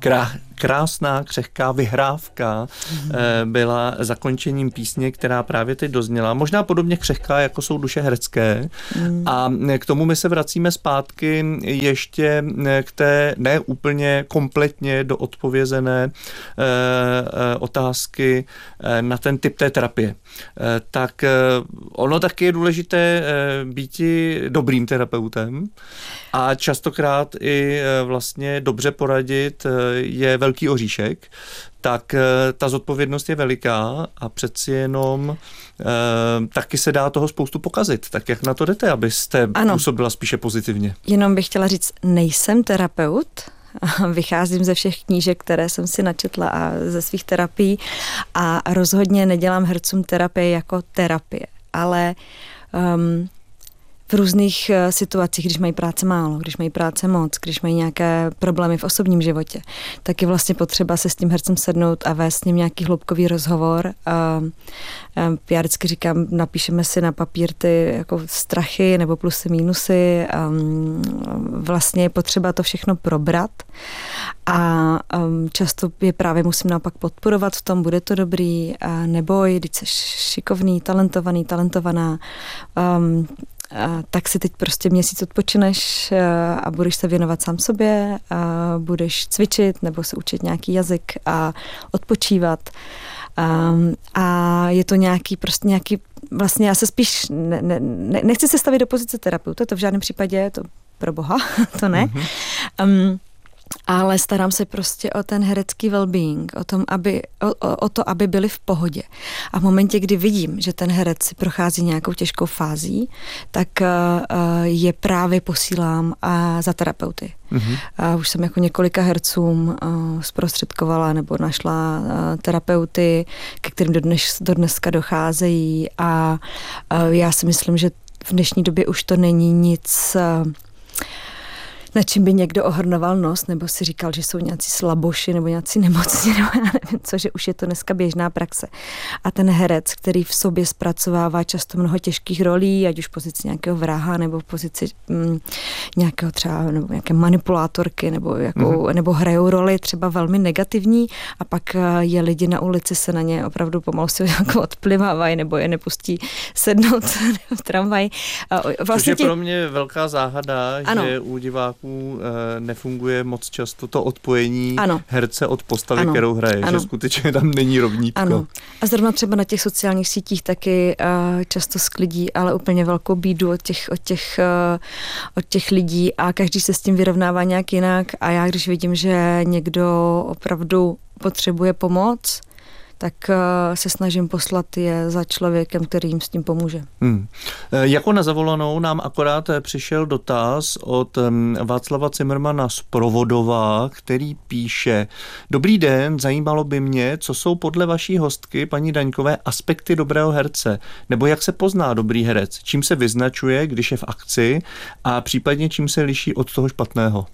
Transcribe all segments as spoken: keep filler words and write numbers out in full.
krá, krásná, křehká vyhrávka mm. byla zakončením písně, která právě teď dozněla. Možná podobně křehká, jako jsou duše herecké. Mm. A k tomu my se vracíme zpátky ještě k té ne úplně kompletně doodpovězené e, e, otázky e, na ten typ té terapie. E, tak e, ono taky je důležité e, býti dobrým terapeutem a častokrát i e, vlastně dobře poradit e, je velký oříšek, tak ta zodpovědnost je veliká a přeci jenom e, taky se dá toho spoustu pokazit. Tak jak na to jdete, abyste ano. působila spíše pozitivně? Jenom bych chtěla říct, nejsem terapeut, vycházím ze všech knížek, které jsem si načetla a ze svých terapií a rozhodně nedělám hercům terapii jako terapie, ale um, v různých situacích, když mají práce málo, když mají práce moc, když mají nějaké problémy v osobním životě, tak je vlastně potřeba se s tím hercem sednout a vést s ním nějaký hloubkový rozhovor. A já vždycky říkám, napíšeme si na papír ty jako strachy nebo plusy, mínusy. A vlastně je potřeba to všechno probrat a často je právě musím naopak podporovat v tom, bude to dobrý, a neboj, když jsi šikovný, talentovaný, talentovaná, um, A tak si teď prostě měsíc odpočineš a budeš se věnovat sám sobě, a budeš cvičit nebo se učit nějaký jazyk a odpočívat. A, a je to nějaký prostě nějaký, vlastně já se spíš, ne, ne, nechci se stavit do pozice terapeuta, to v žádném případě, to pro boha, to ne. Mm-hmm. Um, ale starám se prostě o ten herecký well-being, o, tom, aby, o, o to, aby byli v pohodě. A v momentě, kdy vidím, že ten herec si prochází nějakou těžkou fází, tak uh, je právě posílám uh, za terapeuty. Mm-hmm. Uh, už jsem jako několika hercům uh, zprostředkovala nebo našla uh, terapeuty, ke kterým do, dnes, do dneska docházejí a uh, já si myslím, že v dnešní době už to není nic... Uh, na čím by někdo ohrnoval nos, nebo si říkal, že jsou nějací slaboši, nebo nějací nemocní, nebo já nevím co, že už je to dneska běžná praxe. A ten herec, který v sobě zpracovává často mnoho těžkých rolí, ať už v pozici nějakého vraha, nebo v pozici mm, nějakého třeba, nebo nějaké manipulátorky, nebo, jakou, mm-hmm. nebo hrajou roli třeba velmi negativní a pak je lidi na ulici se na ně opravdu pomalu si jako odplivávají, nebo je nepustí sednout v tramvaji. Vlastně Což je tě... pro mě velká záhada, ano. že u diváků nefunguje moc často to odpojení ano. herce od postavy, ano. kterou hraje, ano. že skutečně tam není rovnítko. Ano. A zrovna třeba na těch sociálních sítích taky uh, často sklidí, ale úplně velkou bídu od těch, od, těch, uh, od těch lidí a každý se s tím vyrovnává nějak jinak a já když vidím, že někdo opravdu potřebuje pomoc, tak se snažím poslat je za člověkem, který jim s tím pomůže. Hmm. Jako na zavolanou nám akorát přišel dotaz od Václava Cimrmana z Provodova, který píše: Dobrý den, zajímalo by mě, co jsou podle vaší hostky, paní Daňkové, aspekty dobrého herce, nebo jak se pozná dobrý herec, čím se vyznačuje, když je v akci a případně čím se liší od toho špatného.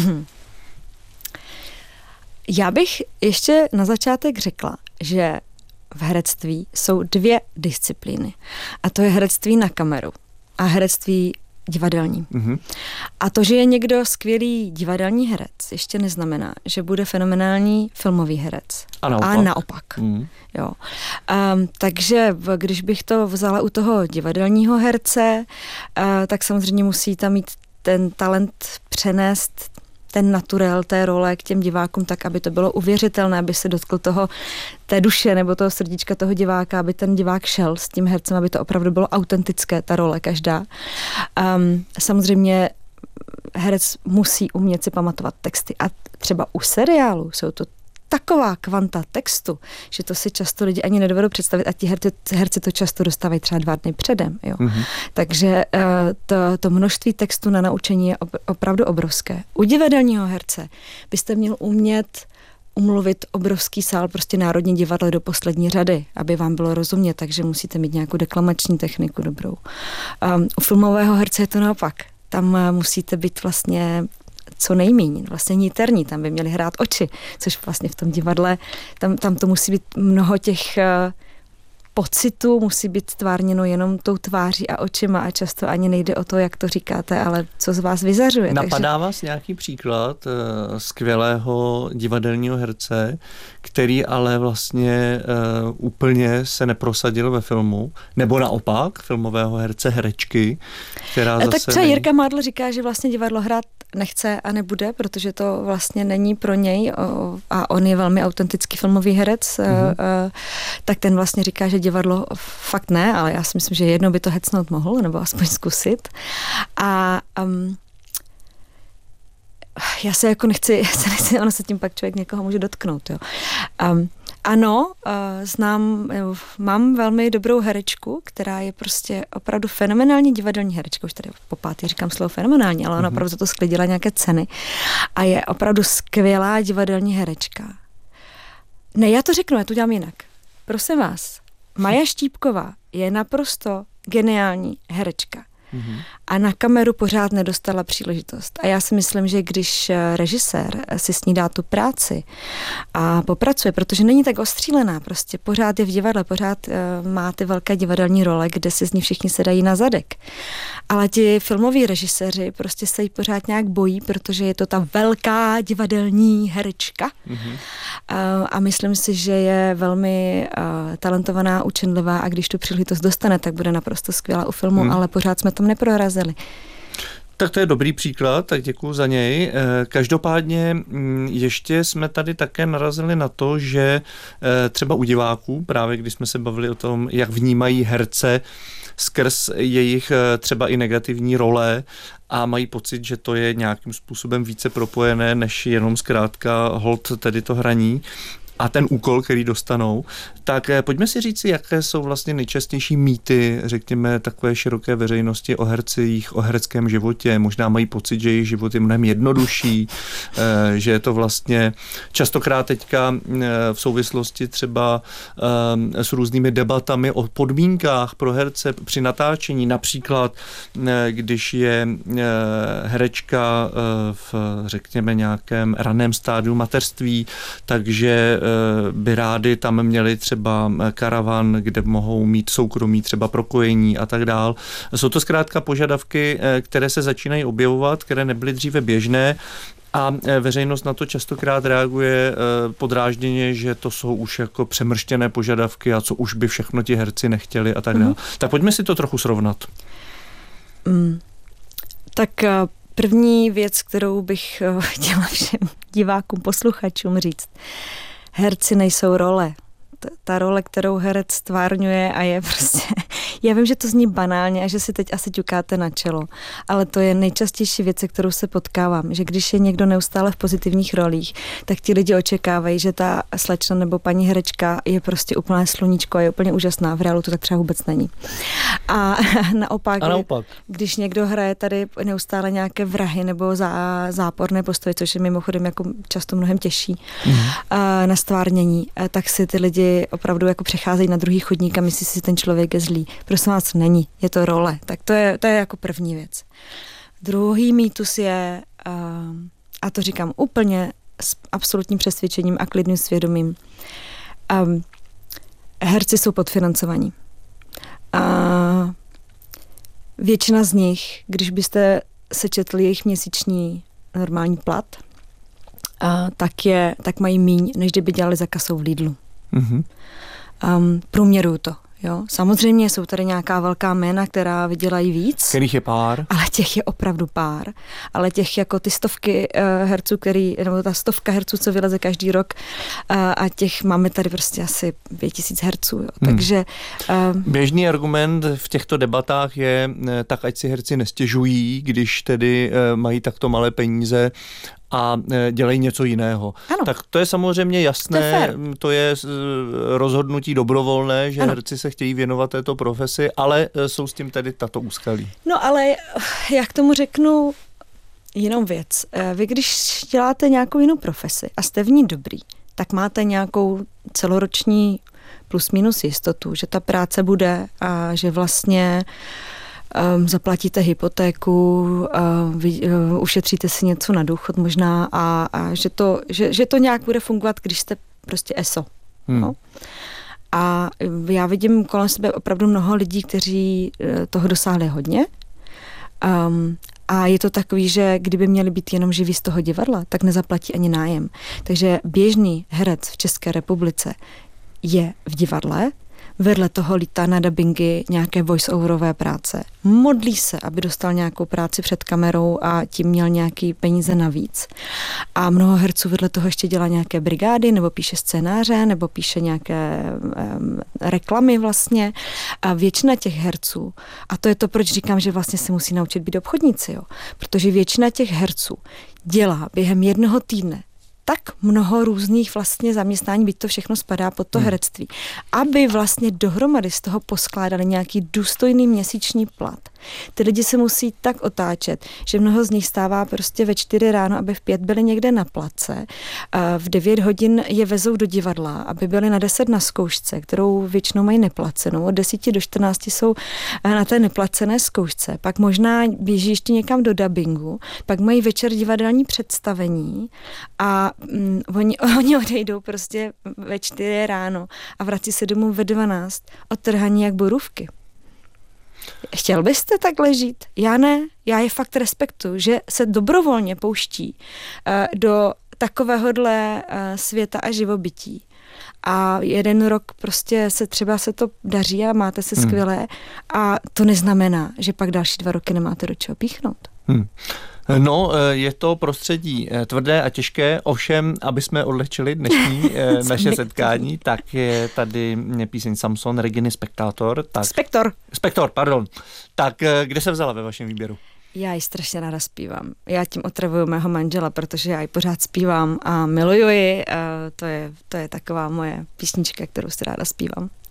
Já bych ještě na začátek řekla, že v herectví jsou dvě disciplíny. A to je herectví na kameru a herectví divadelní. Mm-hmm. A to, že je někdo skvělý divadelní herec, ještě neznamená, že bude fenomenální filmový herec. A naopak. A naopak. Mm. Jo. Um, takže když bych to vzala u toho divadelního herce, uh, tak samozřejmě musí tam mít ten talent přenést ten naturel té role k těm divákům tak, aby to bylo uvěřitelné, aby se dotkl toho té duše nebo toho srdíčka toho diváka, aby ten divák šel s tím hercem, aby to opravdu bylo autentické, ta role každá. Um, samozřejmě herec musí umět si pamatovat texty a třeba u seriálu jsou to taková kvanta textu, že to si často lidi ani nedovedou představit a ti herci, herci to často dostávají třeba dva dny předem. Jo. Mm-hmm. Takže to, to množství textu na naučení je opravdu obrovské. U divadelního herce byste měl umět umluvit obrovský sál, prostě Národní divadlo do poslední řady, aby vám bylo rozumět, takže musíte mít nějakou deklamační techniku dobrou. Um, u filmového herce je to naopak. Tam musíte být vlastně co nejméně, vlastně niterní, tam by měli hrát oči, což vlastně v tom divadle, tam, tam to musí být mnoho těch pocitu, musí být stvárněno jenom tou tváří a očima a často ani nejde o to, jak to říkáte, ale co z vás vyzařuje. Napadá takže... vás nějaký příklad uh, skvělého divadelního herce, který ale vlastně uh, úplně se neprosadil ve filmu, nebo naopak filmového herce, herečky, která zase... Tak třeba není... Jirka Mádl říká, že vlastně divadlo hrát nechce a nebude, protože to vlastně není pro něj a on je velmi autentický filmový herec, mm-hmm. tak ten vlastně říká, že divadlo fakt ne, ale já si myslím, že jednou by to hecnout mohl, nebo aspoň zkusit. A um, já se jako nechci, se nechci, ono se tím pak člověk někoho může dotknout. Jo. Um, ano, uh, znám, mám velmi dobrou herečku, která je prostě opravdu fenomenální divadelní herečka, už tady po pátý říkám slovo fenomenální, ale ona mm-hmm. opravdu za to sklidila nějaké ceny a je opravdu skvělá divadelní herečka. Ne, já to řeknu, já to dělám jinak. Prosím vás, Maja Štípková je naprosto geniální herečka. Mm-hmm. A na kameru pořád nedostala příležitost. A já si myslím, že když režisér si s ní dá tu práci a popracuje, protože není tak ostřílená, prostě pořád je v divadle, pořád uh, má ty velké divadelní role, kde si z ní všichni sedají na zadek. Ale ti filmoví režiséři prostě se jí pořád nějak bojí, protože je to ta velká divadelní herečka. Mm-hmm. Uh, a myslím si, že je velmi uh, talentovaná, učenlivá a když tu příležitost dostane, tak bude naprosto skvělá u filmu, mm. ale pořád jsme tam neprorazili. Tak to je dobrý příklad, tak děkuji za něj. Každopádně ještě jsme tady také narazili na to, že třeba u diváků, právě když jsme se bavili o tom, jak vnímají herce skrz jejich třeba i negativní role a mají pocit, že to je nějakým způsobem více propojené, než jenom zkrátka hold tedy to hraní a ten úkol, který dostanou, tak pojďme si říci, jaké jsou vlastně nejčastější mýty, řekněme, takové široké veřejnosti o hercích, o hereckém životě. Možná mají pocit, že jejich život je mnohem jednodušší, že je to vlastně častokrát teďka v souvislosti třeba s různými debatami o podmínkách pro herce při natáčení, například když je herečka v, řekněme, nějakém raném stádiu mateřství, takže by rádi tam měli třeba karavan, kde mohou mít soukromí třeba pro kojení a tak dál. Jsou to zkrátka požadavky, které se začínají objevovat, které nebyly dříve běžné a veřejnost na to častokrát reaguje podrážděně, že to jsou už jako přemrštěné požadavky a co už by všechno ti herci nechtěli a tak dále. Mm. Tak pojďme si to trochu srovnat. Mm. Tak první věc, kterou bych chtěla všem divákům, posluchačům říct. Herci nejsou role. Ta role, kterou herec stvárňuje a je prostě... Já vím, že to zní banálně a že si teď asi ťukáte na čelo, ale to je nejčastější věc, se kterou se potkávám, že když je někdo neustále v pozitivních rolích, tak ti lidi očekávají, že ta slečna nebo paní herečka je prostě úplné sluníčko a je úplně úžasná. V reálu to tak třeba vůbec není. A naopak, a naopak. když někdo hraje tady neustále nějaké vrahy nebo zá, záporné postavy, což je mimochodem jako často mnohem těžší mm. na stvárnění, tak si ty lidi opravdu jako přecházejí na druhý chodník a myslí si, že ten člověk je zlý. Prosím vás, není. Je to role. Tak to je, to je jako první věc. Druhý mýtus je, uh, a to říkám úplně s absolutním přesvědčením a klidným svědomím, um, herci jsou podfinancovaní. Uh, většina z nich, když byste sečetli jejich měsíční normální plat, uh, tak, je, tak mají míň, než kdyby dělali za kasou v Lidlu. Mm-hmm. Um, průměruju to. Jo, samozřejmě jsou tady nějaká velká jména, která vydělají víc. Kterých je pár. Ale těch je opravdu pár. Ale těch jako ty stovky uh, herců, který, nebo ta stovka herců, co vyleze každý rok uh, a těch máme tady prostě asi pět tisíc herců. Jo. Hmm. Takže... Uh, Běžný argument v těchto debatách je, tak ať si herci nestěžují, když tedy uh, mají takto malé peníze a dělají něco jiného. Ano. Tak to je samozřejmě jasné, to, to je rozhodnutí dobrovolné, že ano. herci se chtějí věnovat této profesi, ale jsou s tím tedy tato úskalí. No ale já k tomu řeknu jinou věc. Vy když děláte nějakou jinou profesi a jste v ní dobrý, tak máte nějakou celoroční plus minus jistotu, že ta práce bude a že vlastně Um, zaplatíte hypotéku, uh, vy, uh, ušetříte si něco na důchod možná a, a že, to, že, že to nějak bude fungovat, když jste prostě E S O. Hmm. No? A já vidím kolem sebe opravdu mnoho lidí, kteří toho dosáhli hodně. Um, a je to takový, že kdyby měli být jenom živí z toho divadla, tak nezaplatí ani nájem. Takže běžný herec v České republice je v divadle, vedle toho lítá na dabingy nějaké voice-overové práce. Modlí se, aby dostal nějakou práci před kamerou a tím měl nějaký peníze navíc. A mnoho herců vedle toho ještě dělá nějaké brigády, nebo píše scénáře, nebo píše nějaké um, reklamy vlastně. A většina těch herců, a to je to, proč říkám, že vlastně se musí naučit být obchodníci, jo? Protože většina těch herců dělá během jednoho týdne tak mnoho různých vlastně zaměstnání, byť to všechno spadá pod to herectví, aby vlastně dohromady z toho poskládali nějaký důstojný měsíční plat. Ty lidi se musí tak otáčet, že mnoho z nich stává prostě ve čtyři ráno, aby v pět byli někde na place, v devět hodin je vezou do divadla, aby byli na deset na zkoušce, kterou většinou mají neplacenou, od deseti do čtrnácti jsou na té neplacené zkoušce, pak možná běží ještě někam do dabingu, pak mají večer divadelní představení a mm, oni, oni odejdou prostě ve čtyři ráno a vrací se domů ve dvanáct odtrhaní jak borůvky. Chtěl byste takhle žít? Já ne. Já je fakt respektuju, že se dobrovolně pouští uh, do takovéhohle uh, světa a živobytí. A jeden rok prostě se třeba se to daří a máte se hmm. skvělé a to neznamená, že pak další dva roky nemáte do čeho píchnout. Hmm. No, je to prostředí tvrdé a těžké, ovšem, aby jsme odlehčili dnešní naše setkání, tak je tady píseň Samson Reginy Spektátor. Tak, Spektor. Spektor, pardon. Tak kde se vzala ve vašem výběru? Já ji strašně ráda zpívám. Já tím otravuju mého manžela, protože já ji pořád zpívám a miluju ji. To je, to je taková moje písnička, kterou si ráda zpívám.